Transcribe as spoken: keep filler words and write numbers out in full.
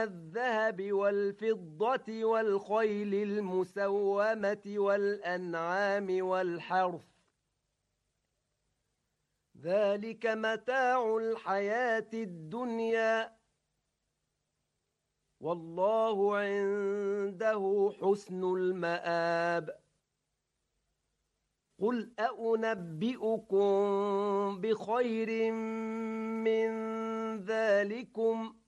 الذهب والفضة والخيل المسومة والأنعام والحرث ذلك متاع الحياة الدنيا والله عنده حسن المآب قل أنبئكم بخير من ذلكم